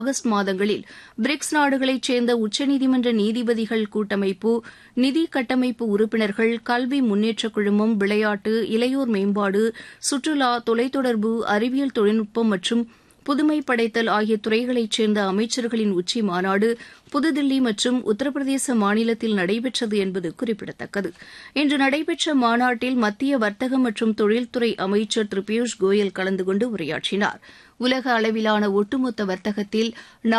August மாதங்களில் BRICS நாடுகளைச் சேர்ந்த உச்சநீதிமன்ற நீதிபதிகள் கூட்டமைப்பு, நிதி கட்டமைப்பு உறுப்பினர்கள், கல்வி முன்னேற்றக் குழுமம், விளையாட்டு, இளையோர் மேம்பாடு, சுற்றுலா, தொலைத்தொடர்பு, அறிவியல் தொழில்நுட்பம் மற்றும் புதுமை படைத்தல் ஆகிய துறைகளைச் சேர்ந்த அமைச்சர்களின் உச்சி மாநாடு புதுதில்லி மற்றும் உத்தரப்பிரதேச மாநிலத்தில் நடைபெற்றது என்பது குறிப்பிடத்தக்கது. இன்று நடைபெற்ற மாநாட்டில் மத்திய வர்த்தக மற்றும் தொழில்துறை அமைச்சர் திரு பியூஷ் கோயல் கலந்து கொண்டு உரையாற்றினார். உலக அளவிலான ஒட்டுமொத்த வர்த்தகத்தில்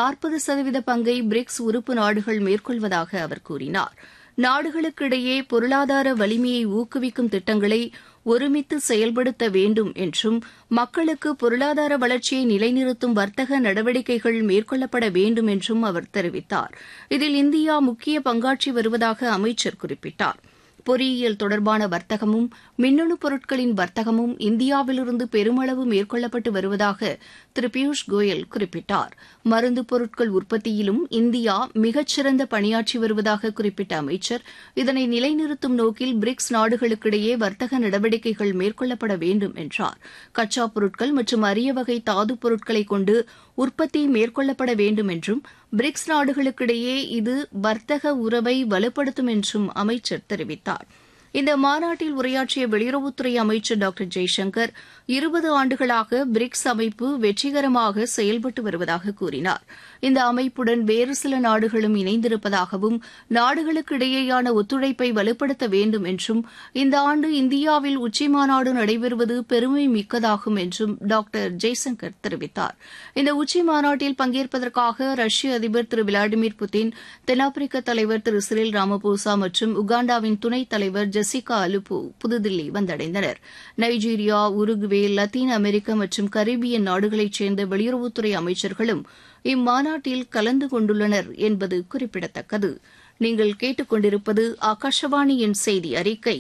40% பங்கை பிரிக்ஸ் உறுப்பு நாடுகள் மேற்கொள்வதாக அவர் கூறினார். நாடுகளுக்கிடையே பொருளாதார வலிமையை ஊக்குவிக்கும் திட்டங்களை ஒருமித்து செயல்படுத்த வேண்டும் என்றும் மக்களுக்கு பொருளாதார வளர்ச்சியை நிலைநிறுத்தும் வர்த்தக நடவடிக்கைகள் மேற்கொள்ளப்பட வேண்டும் என்றும் அவர் தெரிவித்தார். இதில் இந்தியா முக்கிய பங்காற்றி வருவதாக அமைச்சர் குறிப்பிட்டார். பொறியியல் தொடர்பான வர்த்தகமும் மின்னணு பொருட்களின் வர்த்தகமும் இந்தியாவிலிருந்து பெருமளவு மேற்கொள்ளப்பட்டு வருவதாக திரு பியூஷ் கோயல் குறிப்பிட்டார். மருந்து பொருட்கள் உற்பத்தியிலும் இந்தியா மிகச்சிறந்த பணியாற்றி வருவதாக குறிப்பிட்ட அமைச்சர், இதனை நிலைநிறுத்தும் நோக்கில் பிரிக்ஸ் நாடுகளுக்கிடையே வர்த்தக நடவடிக்கைகள் மேற்கொள்ளப்பட வேண்டும் என்றார். கச்சா பொருட்கள் மற்றும் அரிய வகை தாது பொருட்களை கொண்டு உற்பத்தி மேற்கொள்ளப்பட வேண்டும் என்றும் பிரிக்ஸ் நாடுகளுக்கிடையே இது வர்த்தக உறவை வலுப்படுத்தும் என்றும் அமைச்சர் தெரிவித்தார். இந்த மாநாட்டில் உரையாற்றிய வெளியுறவுத்துறை அமைச்சர் டாக்டர் ஜெய்சங்கர் 20 ஆண்டுகளாக பிரிக்ஸ் அமைப்பு வெற்றிகரமாக செயல்பட்டு வருவதாக கூறினார். இந்த அமைப்புடன் வேறு சில நாடுகளும் இணைந்திருப்பதாகவும் நாடுகளுக்கு இடையேயான ஒத்துழைப்பை வலுப்படுத்த வேண்டும் என்றும் இந்த ஆண்டு இந்தியாவில் உச்சிமாநாடு நடைபெறுவது பெருமை மிக்கதாகும் என்றும் டாக்டர் ஜெய்சங்கர் தெரிவித்தார். இந்த உச்சிமாநாட்டில் பங்கேற்பதற்காக ரஷ்ய அதிபர் திரு விளாடிமிர் புட்டின், தென்னாப்பிரிக்க தலைவர் திரு சிரில் ராமபோசா மற்றும் உகாண்டாவின் துணைத் தலைவர் ஜெசிகா அலுப்பு புதுதில்லி வந்தடைந்தனர். நைஜீரியா, உருகுவே, லத்தீன் அமெரிக்க மற்றும் கரீபியன் நாடுகளைச் சேர்ந்த வெளியுறவுத்துறை அமைச்சர்களும் இம்மாநாட்டில் கலந்து கொண்டுள்ளனர் என்பது குறிப்பிடத்தக்கது. நீங்கள் கேட்டுக் கொண்டிருப்பது ஆகாஷவாணியின் செய்தி அறிக்கை.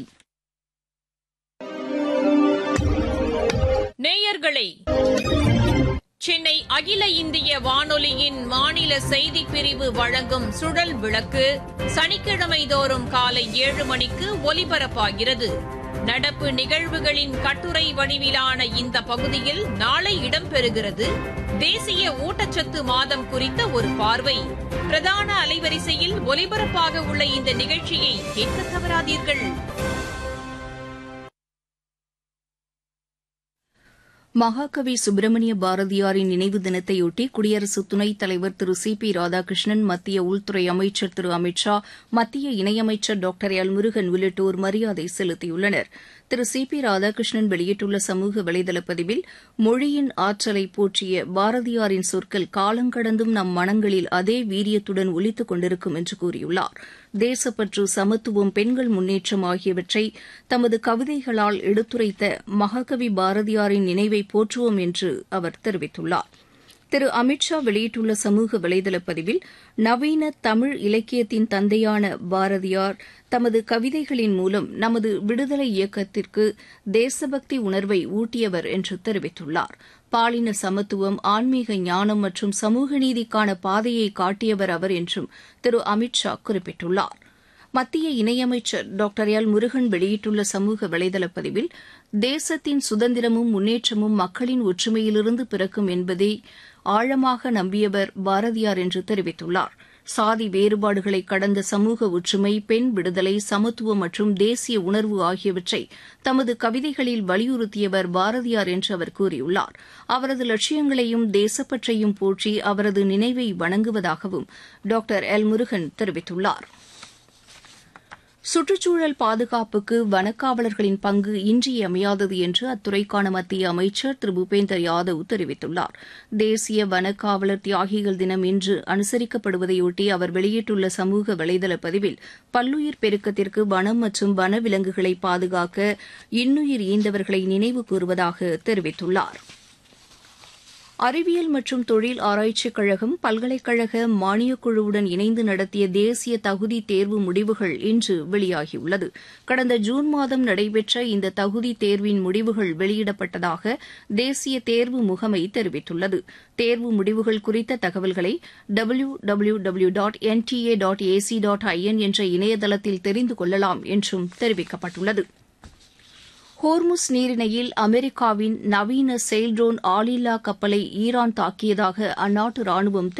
நேயர்களே, சென்னை அகில இந்திய வானொலியின் மாநில செய்திப் பிரிவு வழங்கும் சுழல் விளக்கு சனிக்கிழமை தோறும் காலை 7 மணிக்கு ஒலிபரப்பாகிறது. நடப்பு நிகழ்வுகளின் கட்டுரை வடிவிலான இந்த பகுதியில் நாளை இடம்பெறுகிறது தேசிய ஊட்டச்சத்து மாதம் குறித்த ஒரு பார்வை. பிரதான அலைவரிசையில் ஒலிபரப்பாக உள்ள இந்த நிகழ்ச்சியை கேட்க தவறாதீர்கள். மகாகவி சுப்பிரமணிய பாரதியாரின் நினைவு தினத்தையொட்டி குடியரசு துணைத் தலைவர் திரு சி பி ராதாகிருஷ்ணன், மத்திய உள்துறை அமைச்சர் திரு அமித் ஷா, மத்திய இணையமைச்சர் டாக்டர் எல் முருகன் உள்ளிட்டோர் மரியாதை செலுத்தியுள்ளனர். திரு சி பி ராதாகிருஷ்ணன் வெளியிட்டுள்ள சமூக வலைதள பதிவில், மொழியின் ஆற்றலை போற்றிய பாரதியாரின் சொற்கள் காலங்கடந்தும் நம் மனங்களில் அதே வீரியத்துடன் ஒலித்துக் கொண்டிருக்கும் என்று கூறியுள்ளார். தேசப்பற்று, சமத்துவம், பெண்கள் முன்னேற்றம் ஆகியவற்றை தமது கவிதைகளால் எடுத்துரைத்த மகாகவி பாரதியாரின் நினைவை போற்றுவோம் என்று அவர் தெரிவித்துள்ளார். திரு அமித் ஷா வெளியிட்டுள்ள சமூக வலைதள பதிவில், நவீன தமிழ் இலக்கியத்தின் தந்தையான பாரதியார் தமது கவிதைகளின் மூலம் நமது விடுதலை இயக்கத்திற்கு தேசபக்தி உணர்வை ஊட்டியவர் என்று தெரிவித்துள்ளார். பாலின சமத்துவம், ஆன்மீக ஞானம் மற்றும் சமூக நீதிக்கான பாதையை காட்டியவர் அவர் என்றும் திரு அமித் ஷா குறிப்பிட்டுள்ளார். மத்திய இணையமைச்சர் டாக்டர் எல் முருகன் வெளியிட்டுள்ள சமூக வலைதள பதிவில், தேசத்தின் சுதந்திரமும் முன்னேற்றமும் மக்களின் ஒற்றுமையிலிருந்து பிறக்கும் என்பதை ஆழமாக நம்பியவர் பாரதியார் என்று தெரிவித்துள்ளார். சாதி வேறுபாடுகளை கடந்த சமூக ஒற்றுமை, பெண் விடுதலை, சமத்துவம் மற்றும் தேசிய உணர்வு ஆகியவற்றை தமது கவிதைகளில் வலியுறுத்தியவர் பாரதியார் என்று அவர் கூறியுள்ளார். அவரது லட்சியங்களையும் தேசப்பற்றையும் போற்றி அவரது நினைவை வணங்குவதாகவும் டாக்டர் எல் முருகன் தெரிவித்துள்ளார். சுற்றுச்சூழல் பாதுகாப்புக்கு வனக்காவலர்களின் பங்கு இன்றியமையாதது என்று அத்துறைக்கான மத்திய அமைச்சர் திரு பூபேந்தர் யாதவ் தெரிவித்துள்ளார். தேசிய வனக்காவலர் தியாகிகள் தினம் இன்று அனுசரிக்கப்படுவதையொட்டி அவர் வெளியிட்டுள்ள சமூக வலைதள பதிவில், பல்லுயிர் பெருக்கத்திற்கு வனம் மற்றும் வனவிலங்குகளை பாதுகாக்க இன்னுயிர் ஈந்தவர்களை நினைவு கூறுவதாக தெரிவித்துள்ளார். அறிவியல் மற்றும் தொழில் ஆராய்ச்சிக் கழகம் பல்கலைக்கழக மானியக் குழுவுடன் இணைந்து நடத்திய தேசிய தகுதி தேர்வு முடிவுகள் இன்று வெளியாகியுள்ளது. கடந்த ஜூன் மாதம் நடைபெற்ற இந்த தகுதி தேர்வின் முடிவுகள் வெளியிடப்பட்டதாக தேசிய தேர்வு முகமை தெரிவித்துள்ளது. தேர்வு முடிவுகள் குறித்த தகவல்களை www.nta.ac.in என்ற இணையதளத்தில் தெரிந்து கொள்ளலாம் என்றும் தெரிவிக்கப்பட்டுள்ளது. ஹோர்முஸ் நீரிணையில் அமெரிக்காவின் நவீன செயில் ட்ரோன் ஆளில்லா கப்பலை ஈரான் தாக்கியதாக அந்நாட்டு ராணுவம்